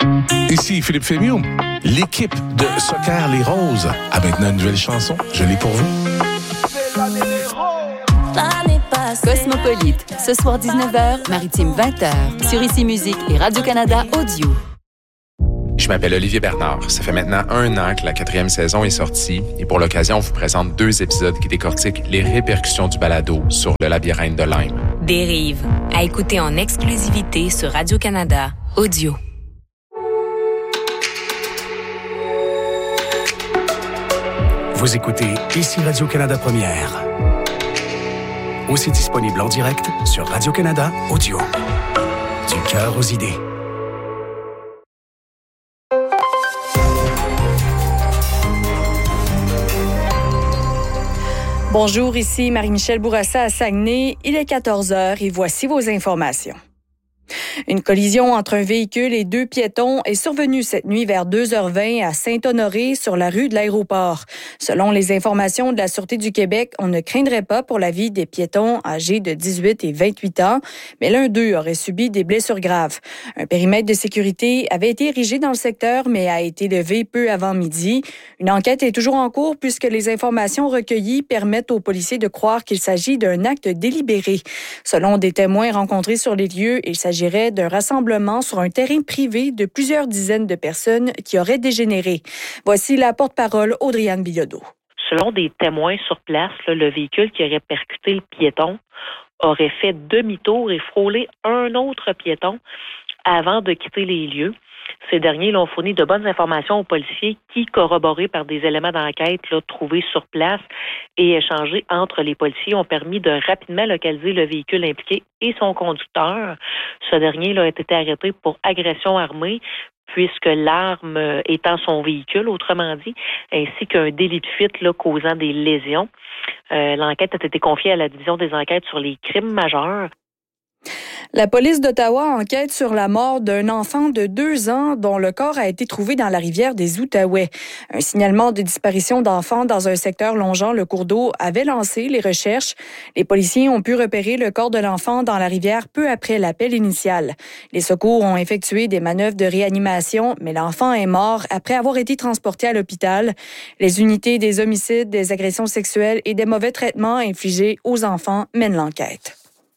Ici Philippe Fémieux. L'équipe de Soccer Les Roses a maintenant une nouvelle chanson. Je l'ai pour vous. Cosmopolite, ce soir 19h, Maritime 20h, sur Ici Musique et Radio-Canada Audio. Je m'appelle Olivier Bernard. Ça fait maintenant 1 an que la 4e saison est sortie et pour l'occasion, on vous présente 2 épisodes qui décortiquent les répercussions du balado sur le labyrinthe de Lyme. Dérive, à écouter en exclusivité sur Radio-Canada Audio. Vous écoutez Ici Radio-Canada Première. Aussi disponible en direct sur Radio-Canada Audio. Du cœur aux idées. Bonjour, ici Marie-Michel Bourassa à Saguenay. Il est 14h et voici vos informations. Une collision entre un véhicule et 2 piétons est survenue cette nuit vers 2h20 à Saint-Honoré sur la rue de l'Aéroport. Selon les informations de la Sûreté du Québec, on ne craindrait pas pour la vie des piétons âgés de 18 et 28 ans, mais l'un d'eux aurait subi des blessures graves. Un périmètre de sécurité avait été érigé dans le secteur, mais a été levé peu avant midi. Une enquête est toujours en cours puisque les informations recueillies permettent aux policiers de croire qu'il s'agit d'un acte délibéré. Selon des témoins rencontrés sur les lieux, il s'agirait d'un rassemblement sur un terrain privé de plusieurs dizaines de personnes qui auraient dégénéré. Voici la porte-parole Audrey-Anne Bilodeau. Selon des témoins sur place, le véhicule qui aurait percuté le piéton aurait fait demi-tour et frôlé un autre piéton avant de quitter les lieux. Ces derniers ont fourni de bonnes informations aux policiers qui, corroborés par des éléments d'enquête trouvés sur place et échangés entre les policiers, ont permis de rapidement localiser le véhicule impliqué et son conducteur. Ce dernier a été arrêté pour agression armée, puisque l'arme étant son véhicule, autrement dit, ainsi qu'un délit de fuite causant des lésions. L'enquête a été confiée à la division des enquêtes sur les crimes majeurs. La police d'Ottawa enquête sur la mort d'un enfant de 2 ans dont le corps a été trouvé dans la rivière des Outaouais. Un signalement de disparition d'enfants dans un secteur longeant le cours d'eau avait lancé les recherches. Les policiers ont pu repérer le corps de l'enfant dans la rivière peu après l'appel initial. Les secours ont effectué des manœuvres de réanimation, mais l'enfant est mort après avoir été transporté à l'hôpital. Les unités des homicides, des agressions sexuelles et des mauvais traitements infligés aux enfants mènent l'enquête.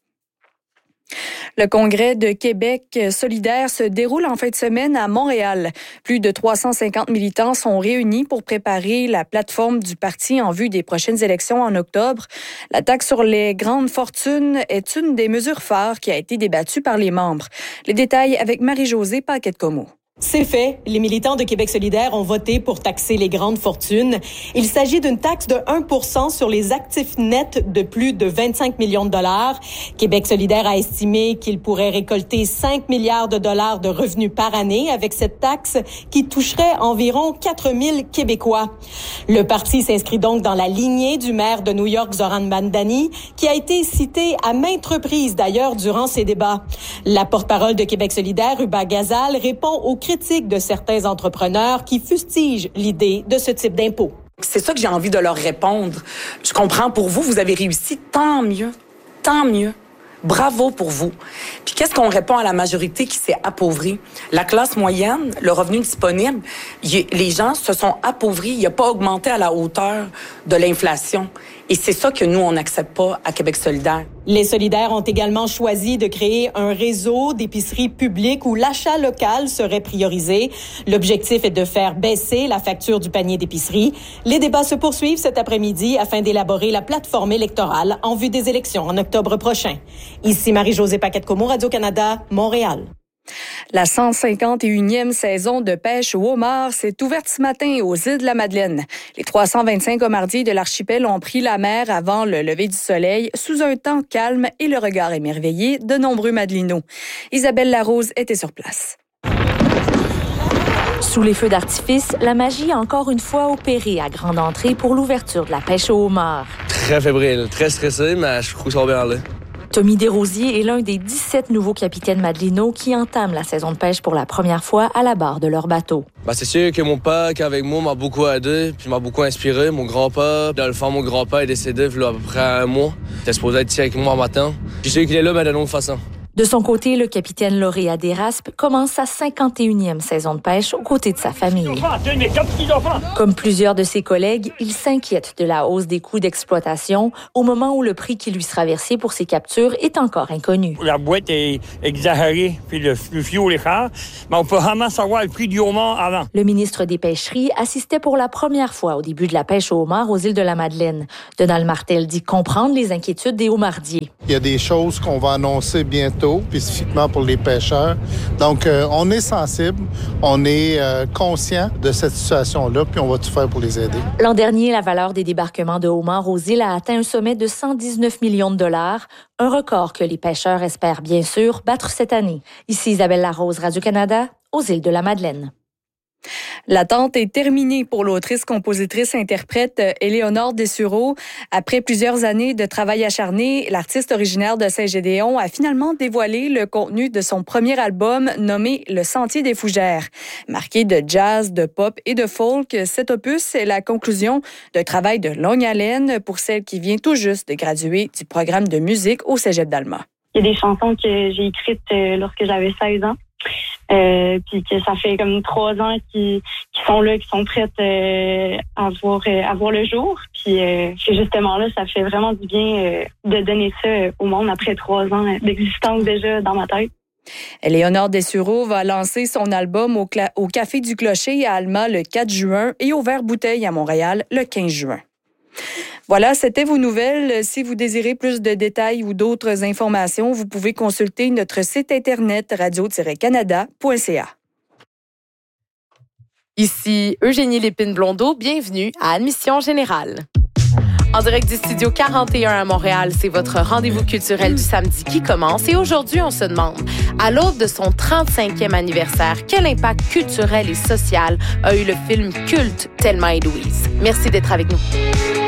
Le Congrès de Québec solidaire se déroule en fin de semaine à Montréal. Plus de 350 militants sont réunis pour préparer la plateforme du parti en vue des prochaines élections en octobre. La taxe sur les grandes fortunes est une des mesures phares qui a été débattue par les membres. Les détails avec Marie-Josée Paquette-Comeau. C'est fait. Les militants de Québec solidaire ont voté pour taxer les grandes fortunes. Il s'agit d'une taxe de 1% sur les actifs nets de plus de 25 millions de dollars. Québec solidaire a estimé qu'il pourrait récolter 5 milliards de dollars de revenus par année avec cette taxe qui toucherait environ 4 000 Québécois. Le parti s'inscrit donc dans la lignée du maire de New York, Zoran Mandani, qui a été cité à maintes reprises d'ailleurs durant ces débats. La porte-parole de Québec solidaire, Ruba Gazal, répond aux critiques de certains entrepreneurs qui fustigent l'idée de ce type d'impôt. C'est ça que j'ai envie de leur répondre. Je comprends pour vous, vous avez réussi, tant mieux, tant mieux. Bravo pour vous. Puis qu'est-ce qu'on répond à la majorité qui s'est appauvrie? La classe moyenne, le revenu disponible, les gens se sont appauvris, il n'a pas augmenté à la hauteur de l'inflation. Et c'est ça que nous, on n'accepte pas à Québec solidaire. Les solidaires ont également choisi de créer un réseau d'épiceries publiques où l'achat local serait priorisé. L'objectif est de faire baisser la facture du panier d'épicerie. Les débats se poursuivent cet après-midi afin d'élaborer la plateforme électorale en vue des élections en octobre prochain. Ici Marie-Josée Paquette-Comeau, Radio-Canada, Montréal. La 151e saison de pêche au homard s'est ouverte ce matin aux îles de la Madeleine. Les 325 homardiers de l'archipel ont pris la mer avant le lever du soleil, sous un temps calme et le regard émerveillé de nombreux Madelinots. Isabelle Larose était sur place. Sous les feux d'artifice, la magie a encore une fois opéré à grande entrée pour l'ouverture de la pêche au homard. Très fébrile, très stressé, mais je trouve que ça va bien aller. Tommy Desrosiers est l'un des 17 nouveaux capitaines madelinots qui entament la saison de pêche pour la première fois à la barre de leur bateau. C'est sûr que mon père qui est avec moi m'a beaucoup aidé, puis m'a beaucoup inspiré. Mon grand-père, dans le fond, mon grand-père est décédé il y a à peu près 1 mois. Il était supposé être ici avec moi en matin. Je sais qu'il est là, mais de longue façon. De son côté, le capitaine lauréat d'Éraspe commence sa 51e saison de pêche aux côtés de sa famille. Comme plusieurs de ses collègues, il s'inquiète de la hausse des coûts d'exploitation au moment où le prix qui lui sera versé pour ses captures est encore inconnu. La boîte est exagérée, puis le fioul est cher, mais on peut vraiment savoir le prix du homard avant. Le ministre des Pêcheries assistait pour la première fois au début de la pêche au homard aux îles de la Madeleine. Donald Martel dit comprendre les inquiétudes des homardiers. Il y a des choses qu'on va annoncer bientôt, spécifiquement pour les pêcheurs. Donc, on est sensible, on est conscient de cette situation-là, puis on va tout faire pour les aider. L'an dernier, la valeur des débarquements de homards aux îles a atteint un sommet de 119 millions de dollars, un record que les pêcheurs espèrent bien sûr battre cette année. Ici Isabelle Larose, Radio-Canada, aux îles de la Madeleine. L'attente est terminée pour l'autrice, compositrice, interprète Éléonore Dessureau. Après plusieurs années de travail acharné, l'artiste originaire de Saint-Gédéon a finalement dévoilé le contenu de son premier album nommé Le Sentier des Fougères. Marqué de jazz, de pop et de folk, cet opus est la conclusion d'un travail de longue haleine pour celle qui vient tout juste de graduer du programme de musique au Cégep d'Alma. Il y a des chansons que j'ai écrites lorsque j'avais 16 ans. Puis que ça fait comme 3 ans qui sont là, qui sont prêtes à voir le jour. Puis que justement là, ça fait vraiment du bien de donner ça au monde après 3 ans d'existence déjà dans ma tête. Éléonore Dessureau va lancer son album au Café du Clocher à Alma le 4 juin et au Vert-Bouteille à Montréal le 15 juin. Voilà, c'était vos nouvelles. Si vous désirez plus de détails ou d'autres informations, vous pouvez consulter notre site internet radio-canada.ca. Ici Eugénie Lépine-Blondeau, bienvenue à Admission Générale. En direct du Studio 41 à Montréal, c'est votre rendez-vous culturel du samedi qui commence. Et aujourd'hui, on se demande, à l'aube de son 35e anniversaire, quel impact culturel et social a eu le film culte Thelma et Louise? Merci d'être avec nous.